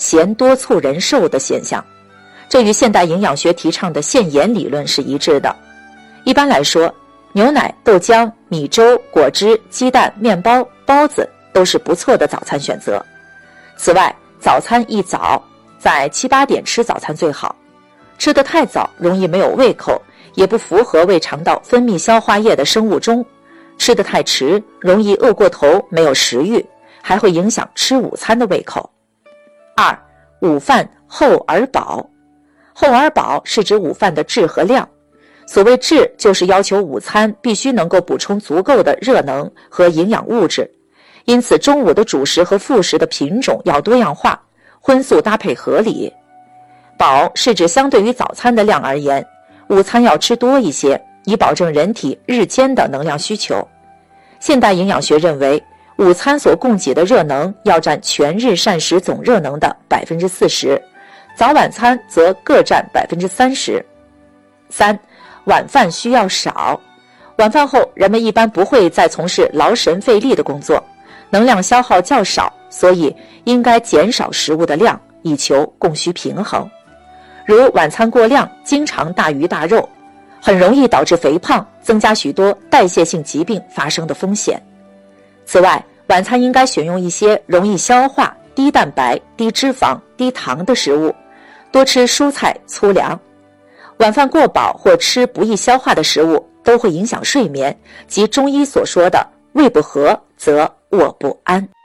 咸多促人寿的现象，这与现代营养学提倡的限盐理论是一致的。一般来说，牛奶、豆浆、米粥、果汁、鸡蛋、面包、包子都是不错的早餐选择。此外，早餐一早，在7、8点吃早餐最好。吃得太早容易没有胃口，也不符合胃肠道分泌消化液的生物钟。吃得太迟容易饿过头，没有食欲，还会影响吃午餐的胃口。2. 午饭厚而饱。厚而饱是指午饭的质和量。所谓质，就是要求午餐必须能够补充足够的热能和营养物质，因此中午的主食和副食的品种要多样化，荤素搭配合理。饱是指相对于早餐的量而言，午餐要吃多一些，以保证人体日间的能量需求。现代营养学认为，午餐所供给的热能要占全日膳食总热能的 40%， 早晚餐则各占 30%。3. 晚饭需要少。晚饭后，人们一般不会再从事劳神费力的工作，能量消耗较少，所以应该减少食物的量，以求供需平衡。如晚餐过量，经常大鱼大肉，很容易导致肥胖，增加许多代谢性疾病发生的风险。此外，晚餐应该选用一些容易消化、低蛋白、低脂肪、低糖的食物，多吃蔬菜、粗粮。晚饭过饱或吃不易消化的食物都会影响睡眠，即中医所说的胃不和则卧不安。